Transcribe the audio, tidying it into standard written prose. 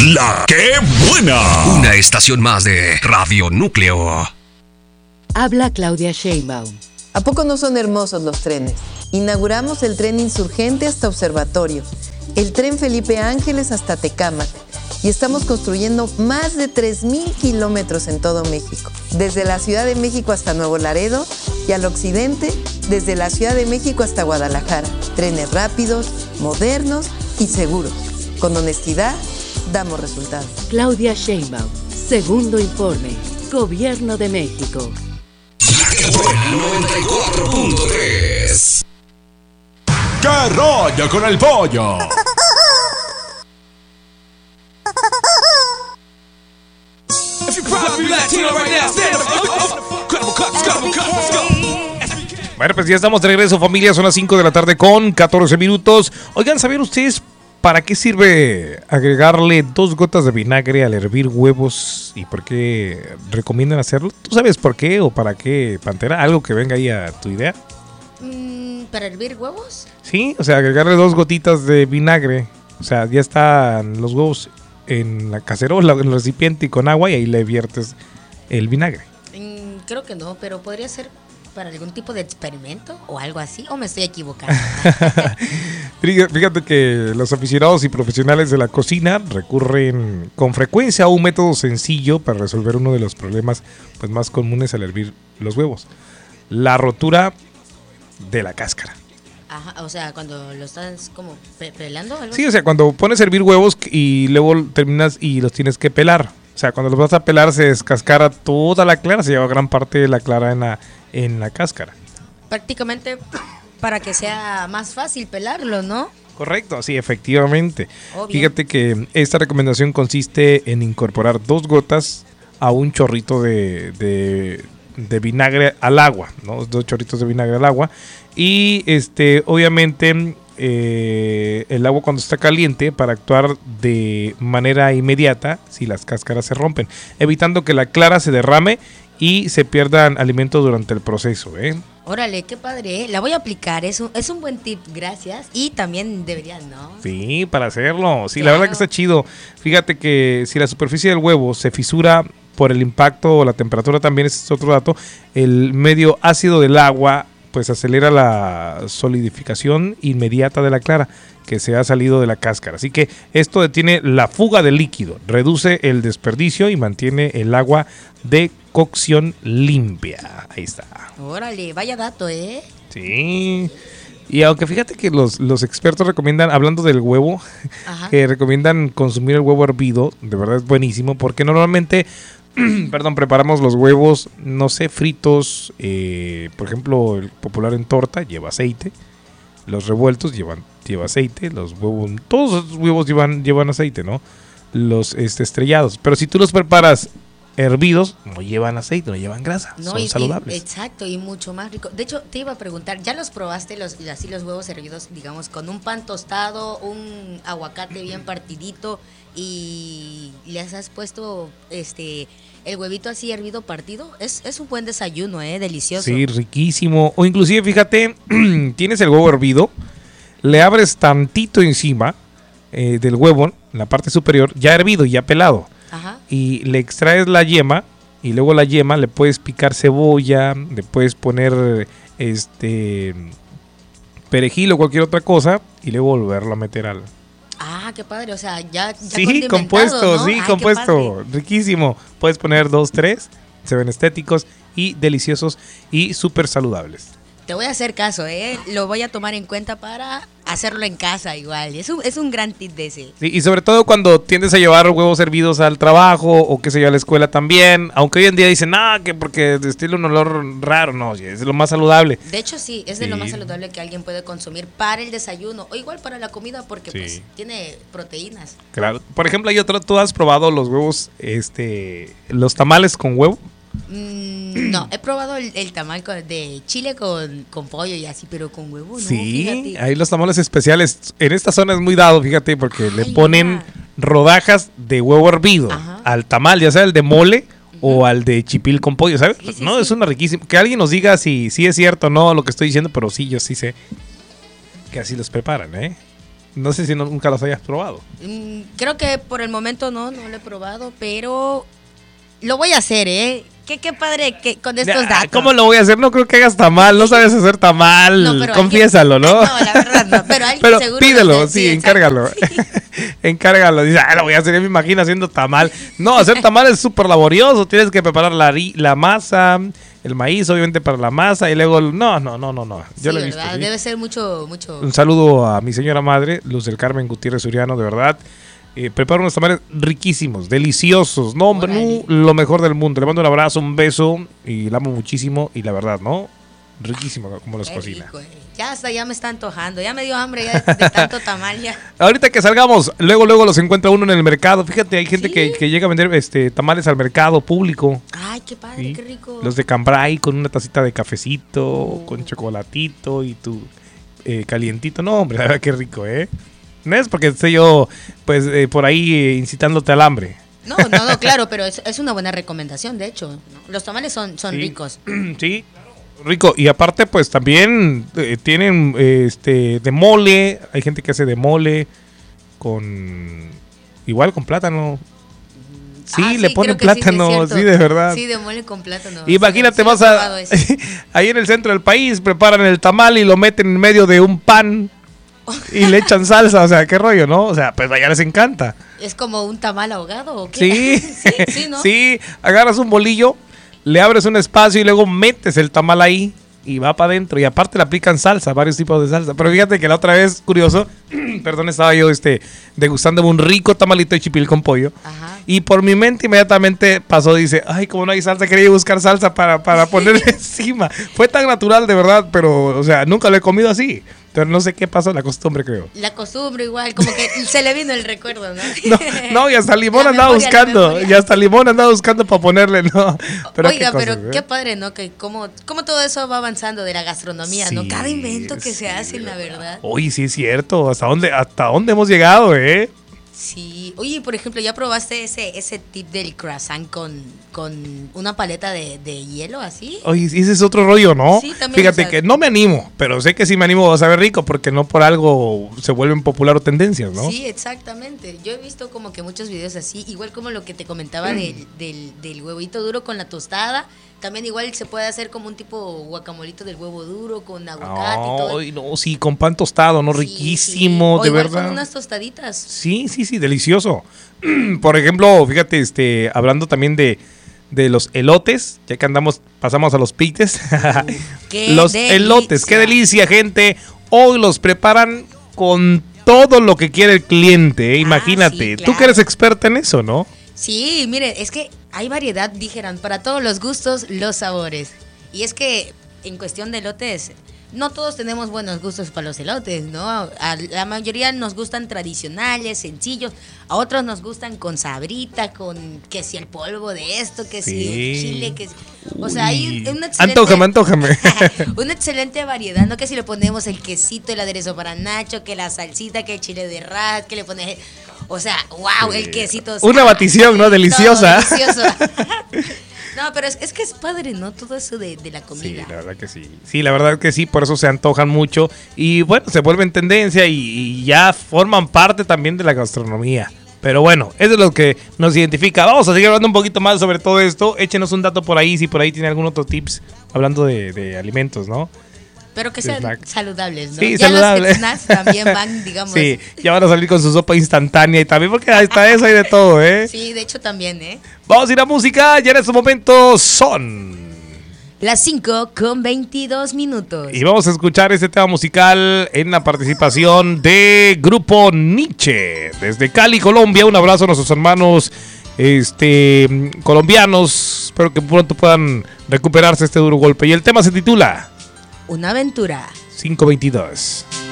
La que buena. Una estación más de Radio Núcleo. Habla Claudia Sheinbaum. ¿A poco no son hermosos los trenes? Inauguramos el tren Insurgente hasta Observatorio, el tren Felipe Ángeles hasta Tecámac, y estamos construyendo más de 3,000 kilómetros en todo México, desde la Ciudad de México hasta Nuevo Laredo y al occidente, desde la Ciudad de México hasta Guadalajara. Trenes rápidos, modernos y seguros. Con honestidad, damos resultados. Claudia Sheinbaum, segundo informe, Gobierno de México. La que buena 94.3. ¿Qué rollo con el pollo? Bueno, pues ya estamos de regreso, familia. Son las 5 de la tarde con 14 minutos. Oigan, ¿sabían ustedes para qué sirve agregarle 2 gotas de vinagre al hervir huevos y por qué recomiendan hacerlo? ¿Tú sabes por qué o para qué, Pantera? ¿Algo que venga ahí a tu idea? ¿Para hervir huevos? Sí, o sea, agregarle 2 gotitas de vinagre. O sea, ya están los huevos en la cacerola, en el recipiente y con agua, y ahí le viertes el vinagre. Creo que no, pero podría ser para algún tipo de experimento o algo así, o me estoy equivocando. Fíjate que los aficionados y profesionales de la cocina recurren con frecuencia a un método sencillo para resolver uno de los problemas pues, más comunes al hervir los huevos: la rotura de la cáscara. Ajá, o sea, cuando lo estás como pelando. ¿Algo Sí, así? o sea, cuando pones a hervir huevos y luego terminas y los tienes que pelar. O sea, cuando los vas a pelar se descascara toda la clara, se lleva gran parte de la clara en la cáscara. Prácticamente para que sea más fácil pelarlo, ¿no? Correcto, sí, efectivamente. Obvio. Fíjate que esta recomendación consiste en incorporar 2 gotas a un chorrito de vinagre al agua, ¿no? 2 chorritos de vinagre al agua. Y obviamente el agua cuando está caliente para actuar de manera inmediata si las cáscaras se rompen, evitando que la clara se derrame y se pierdan alimentos durante el proceso, Órale, qué padre, ¿eh? La voy a aplicar, es un buen tip, gracias. Y también deberían, ¿no? Sí, para hacerlo. Sí, Claro. La verdad que está chido. Fíjate que si la superficie del huevo se fisura por el impacto o la temperatura, también ese es otro dato, el medio ácido del agua pues acelera la solidificación inmediata de la clara que se ha salido de la cáscara. Así que esto detiene la fuga de líquido, reduce el desperdicio y mantiene el agua de cocción limpia. Ahí está. Órale, vaya dato, ¿eh? Sí. Y aunque fíjate que los expertos recomiendan, hablando del huevo, Ajá. que recomiendan consumir el huevo hervido, de verdad es buenísimo, porque normalmente, preparamos los huevos, no sé, fritos, por ejemplo, el popular en torta lleva aceite, los revueltos lleva aceite, los huevos, todos los huevos llevan aceite, ¿no? Los estrellados, pero si tú los preparas hervidos, no llevan aceite, no llevan grasa, son saludables. Exacto, y mucho más rico. De hecho, te iba a preguntar, ¿ya los probaste los huevos hervidos, digamos, con un pan tostado, un aguacate bien partidito y les has puesto el huevito así hervido partido? Es un buen desayuno, delicioso. Sí, riquísimo. O inclusive, fíjate, tienes el huevo hervido, le abres tantito encima del huevo, la parte superior, ya hervido, ya pelado. Ajá. Y le extraes la yema y luego la yema le puedes picar cebolla, le puedes poner perejil o cualquier otra cosa y luego volverlo a meter al... Ah, qué padre, o sea, ya Sí, condimentado, compuesto, ¿no? sí, Ay, qué compuesto, padre. riquísimo. Puedes poner 2, 3, se ven estéticos y deliciosos y súper saludables. Te voy a hacer caso, lo voy a tomar en cuenta para hacerlo en casa igual. Es un gran tip de ese. Sí, y sobre todo cuando tiendes a llevar huevos hervidos al trabajo o qué sé yo, a la escuela también. Aunque hoy en día dicen, que porque destila un olor raro. No, es lo más saludable. De hecho, sí, es de lo más saludable que alguien puede consumir para el desayuno o igual para la comida porque pues tiene proteínas. Claro. Por ejemplo, ¿tú has probado los huevos, los tamales con huevo? No, he probado el tamal de chile con pollo y así, pero con huevo no, Sí, fíjate. hay los tamales especiales. En esta zona es muy dado, fíjate, porque le ponen rodajas de huevo hervido al tamal, ya sea el de mole o al de chipil con pollo, ¿sabes? Sí, No, sí. es una riquísima. Que alguien nos diga si es cierto o no lo que estoy diciendo, pero sí, yo sí sé que así los preparan, ¿eh? No sé si nunca los hayas probado. Creo que por el momento no lo he probado, pero lo voy a hacer, ¿eh? Qué padre que con estos datos. ¿Cómo lo voy a hacer? No creo que hagas tamal, no sabes hacer tamal, No, pero confiésalo, ¿no? No, la verdad no, pero alguien Pero seguro pídelo, lo hace, sí, exacto. encárgalo. Encárgalo, dice, lo voy a hacer, yo me imagino haciendo tamal. No, hacer tamal es súper laborioso, tienes que preparar la masa, el maíz, obviamente para la masa, y luego, no. Yo lo he visto. ¿Verdad? ¿Sí? Debe ser mucho. Un saludo a mi señora madre, Luz del Carmen Gutiérrez Suriano, de verdad. Prepara unos tamales riquísimos, deliciosos. No, hombre, Órale. lo mejor del mundo. Le mando un abrazo, un beso y la amo muchísimo. Y la verdad, ¿no? Riquísimo como los Qué cocina. rico, ya me está antojando, ya me dio hambre ya de tanto tamal ya. Ahorita que salgamos, luego los encuentra uno en el mercado. Fíjate, hay gente ¿Sí? que llega a vender tamales al mercado público. Ay, qué padre, ¿Sí? qué rico. Los de Cambrai con una tacita de cafecito, con chocolatito y tu calientito. No, hombre, la verdad qué rico, ¿eh? No es porque esté yo, pues, por ahí incitándote al hambre. No, claro, pero es una buena recomendación, de hecho. ¿No? Los tamales son Sí. ricos. Sí, rico. Y aparte, pues también tienen de mole. Hay gente que hace de mole igual con plátano. Sí, le ponen creo que plátano, sí, sí, de verdad. Sí, de mole con plátano. Imagínate, Sí, vas lo he probado eso. ahí en el centro del país, preparan el tamal y lo meten en medio de un pan y le echan salsa, o sea, qué rollo, ¿no? O sea, pues allá les encanta. ¿Es como un tamal ahogado o qué? Sí, sí, ¿no? sí, agarras un bolillo, le abres un espacio y luego metes el tamal ahí y va para adentro. Y aparte le aplican salsa, varios tipos de salsa. Pero fíjate que la otra vez, curioso, perdón, estaba yo degustando un rico tamalito de chipil con pollo. Ajá. Y por mi mente inmediatamente pasó, dice, ay, como no hay salsa, quería buscar salsa para ponerle encima. Fue tan natural, de verdad, pero, o sea, nunca lo he comido así. Entonces no sé qué pasó, la costumbre, creo. La costumbre igual, como que se le vino el recuerdo, ¿no? No, y hasta limón La andaba memoria, la buscando. memoria. Y hasta limón andaba buscando para ponerle, ¿no? Oiga, qué pero cosas, qué padre, ¿no? Que cómo todo eso va avanzando de la gastronomía, ¿no? Sí, Cada invento que sí, se hace, la verdad. Oye, sí es cierto. ¿Hasta dónde hemos llegado, eh? Sí. Oye, por ejemplo, ¿ya probaste ese tip del croissant con una paleta de hielo así? Oye, ese es otro rollo, ¿no? Sí, también, Fíjate o sea, que no me animo, pero sé que si me animo va a saber rico porque no por algo se vuelven popular o tendencias, ¿no? Sí, exactamente. Yo he visto como que muchos videos así, igual como lo que te comentaba del huevito duro con la tostada. También igual se puede hacer como un tipo guacamolito del huevo duro con aguacate y todo. Ay, no, sí, con pan tostado, ¿no? Sí, Riquísimo, sí. O de igual verdad. con unas tostaditas. Sí, delicioso. Por ejemplo, fíjate, hablando también de los elotes, ya que pasamos a los pites. ¡Qué Los delicia! elotes, qué delicia, gente. Hoy los preparan con todo lo que quiere el cliente, imagínate. sí, Tú claro. que eres experta en eso, ¿no? Sí, mire, es que hay variedad, dijeran, para todos los gustos, los sabores. Y es que en cuestión de elotes, no todos tenemos buenos gustos para los elotes, ¿no? A la mayoría nos gustan tradicionales, sencillos. A otros nos gustan con sabrita, con que si el polvo de esto, que si el chile, que si... O sea, hay Uy. una excelente... Antójame. una excelente variedad, ¿no? Que si le ponemos el quesito, el aderezo para nacho, que la salsita, que el chile de rat, que le pones... O sea, wow, el quesito... Una batición, ¿no? todo Deliciosa. delicioso. No, pero es que es padre, ¿no? Todo eso de la Sí, comida. la verdad que sí. Sí, la verdad que sí, por eso se antojan mucho. Y bueno, se vuelven tendencia y ya forman parte también de la gastronomía. Pero bueno, eso es lo que nos identifica. Vamos a seguir hablando un poquito más sobre todo esto. Échenos un dato por ahí, si por ahí tiene algún otro tips hablando de alimentos, ¿no? Pero que sean Snack. saludables, ¿no? Sí, Ya saludables. los snacks también van, digamos... Sí, ya van a salir con su sopa instantánea y también porque ahí está eso y de todo, ¿eh? Sí, de hecho también, ¿eh? Vamos a ir a música, ya en estos momentos son... Las 5:22. Y vamos a escuchar este tema musical en la participación de Grupo Nietzsche. Desde Cali, Colombia, un abrazo a nuestros hermanos colombianos. Espero que pronto puedan recuperarse este duro golpe. Y el tema se titula Una aventura. 522.